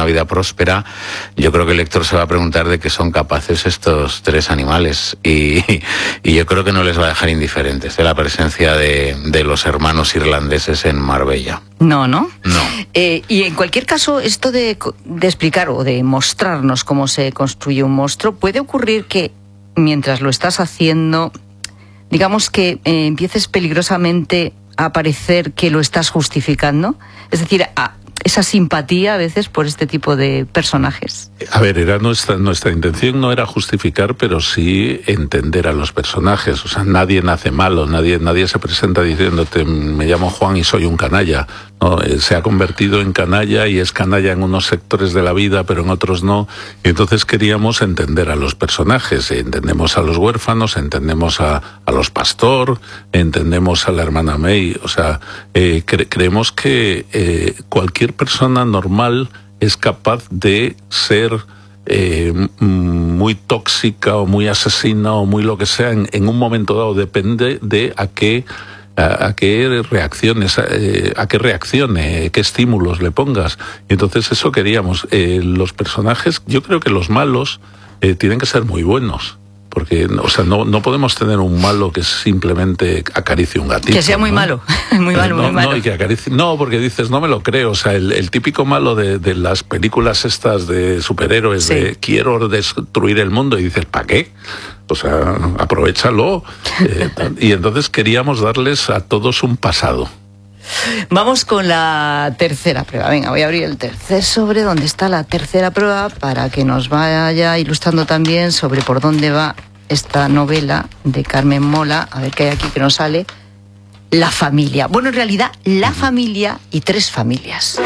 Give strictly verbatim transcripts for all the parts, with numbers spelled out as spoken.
una vida próspera, yo creo que el lector se va a preguntar de qué son capaces estos tres animales. Y, y yo creo que no les va a dejar indiferentes de la presencia de, de los hermanos irlandeses en Marbella. No, ¿no? No. Eh, y en cualquier caso, esto de, de explicar o de mostrarnos cómo se construye un monstruo, puede ocurrir que mientras lo estás haciendo, digamos que eh, empieces peligrosamente a parecer que lo estás justificando. Es decir, a, esa simpatía a veces por este tipo de personajes. A ver, era nuestra nuestra intención no era justificar, pero sí entender a los personajes. O sea, nadie nace malo, nadie nadie se presenta diciéndote me llamo Juan y soy un canalla. No, se ha convertido en canalla y es canalla en unos sectores de la vida, pero en otros no. Y entonces queríamos entender a los personajes. Entendemos a los huérfanos, entendemos a, a los pastor, entendemos a la hermana May. O sea, eh, cre creemos que eh, cualquier persona normal es capaz de ser eh, muy tóxica o muy asesina o muy lo que sea en, en un momento dado. Depende de a qué A, a qué reacciones, a, a qué reaccione, qué estímulos le pongas. Y entonces eso queríamos. Eh, los personajes, yo creo que los malos eh, tienen que ser muy buenos. Porque, o sea, no, no podemos tener un malo que simplemente acaricie un gatito. Que sea muy ¿no? malo, muy malo, no, muy malo. No, y que acaricie, no, porque dices, no me lo creo. O sea, el, el típico malo de, de las películas estas de superhéroes, sí, de quiero destruir el mundo, y dices, ¿para qué? O sea, aprovéchalo. Eh, y entonces queríamos darles a todos un pasado. Vamos con la tercera prueba. Venga, voy a abrir el tercer sobre donde está la tercera prueba para que nos vaya ilustrando también sobre por dónde va esta novela de Carmen Mola. A ver qué hay aquí que nos sale. La familia. Bueno, en realidad, la familia y tres familias.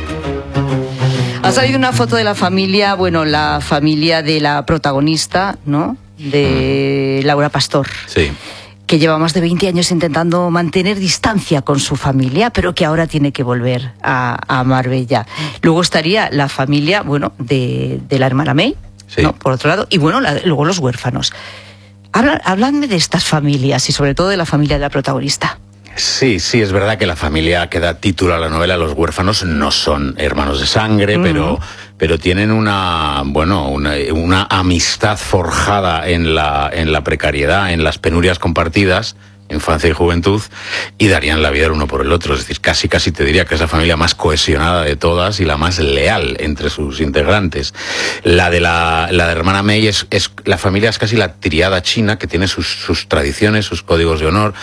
Ha salido una foto de la familia, bueno, la familia de la protagonista, ¿no? De Laura Pastor. Sí. Que lleva más de veinte años intentando mantener distancia con su familia, pero que ahora tiene que volver a, a Marbella. Luego estaría la familia, bueno, de, de la hermana May, sí, ¿no? Por otro lado, y bueno, la, luego los huérfanos. Habla, habladme de estas familias y sobre todo de la familia de la protagonista. Sí, sí, es verdad que la familia que da título a la novela, los huérfanos, no son hermanos de sangre, mm. pero, pero tienen una, bueno, una, una amistad forjada en la, en la precariedad, en las penurias compartidas, infancia y juventud, y darían la vida el uno por el otro. Es decir, casi casi te diría que es la familia más cohesionada de todas y la más leal entre sus integrantes. La de la, la de hermana May es, es la familia es casi la triada china, que tiene sus, sus tradiciones, sus códigos de honor,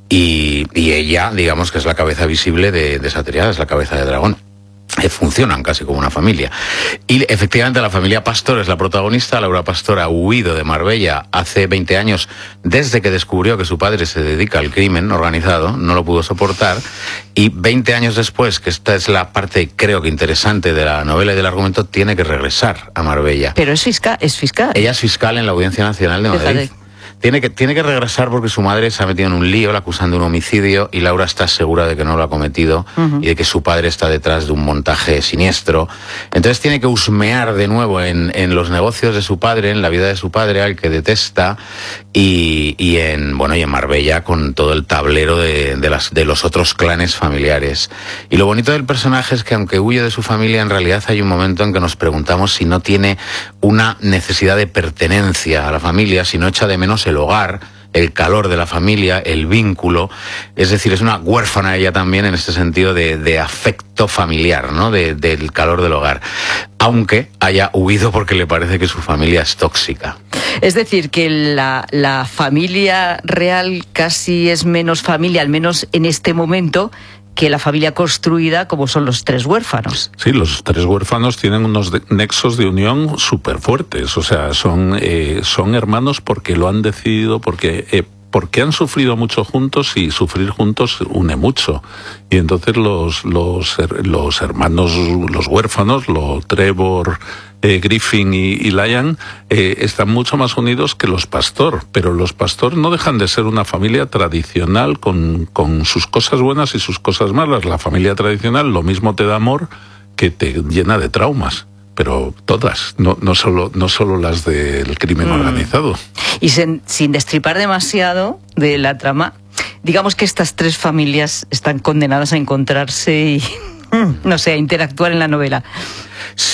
y, y ella, digamos que es la cabeza visible de, de esa triada, es la cabeza de dragón. Eh, funcionan casi como una familia. Y efectivamente la familia Pastor es la protagonista. Laura Pastor ha huido de Marbella hace veinte años, desde que descubrió que su padre se dedica al crimen organizado, no lo pudo soportar, y veinte años después, que esta es la parte creo que interesante de la novela y del argumento, tiene que regresar a Marbella. Pero es fiscal, es fiscal. Ella es fiscal en la Audiencia Nacional de Madrid. Fíjate. Tiene que, tiene que regresar porque su madre se ha metido en un lío, la acusan de un homicidio, y Laura está segura de que no lo ha cometido, uh-huh, y de que su padre está detrás de un montaje siniestro. Entonces tiene que husmear de nuevo en, en los negocios de su padre, en la vida de su padre, al que detesta, y, y en, bueno, y en Marbella con todo el tablero de, de, las, de los otros clanes familiares. Y lo bonito del personaje es que aunque huye de su familia, en realidad hay un momento en que nos preguntamos si no tiene una necesidad de pertenencia a la familia, si no echa de menos el hogar, el calor de la familia, el vínculo. Es decir, es una huérfana ella también en este sentido de, de afecto familiar, ¿no? De, del calor del hogar, aunque haya huido porque le parece que su familia es tóxica. Es decir, que la, la familia real casi es menos familia, al menos en este momento, que la familia construida como son los tres huérfanos. Sí, los tres huérfanos tienen unos de, nexos de unión súper fuertes. O sea, son, eh, son hermanos porque lo han decidido, porque, eh, porque han sufrido mucho juntos, y sufrir juntos une mucho. Y entonces los, los, los hermanos, los huérfanos, los Trevor, eh, Griffin y, y Lyon, eh, están mucho más unidos que los Pastor, pero los Pastor no dejan de ser una familia tradicional con, con sus cosas buenas y sus cosas malas. La familia tradicional lo mismo te da amor que te llena de traumas, pero todas, no, no, solo, no solo las del crimen mm. organizado. Y sin, sin destripar demasiado de la trama, digamos que estas tres familias están condenadas a encontrarse y, no sé, a interactuar en la novela.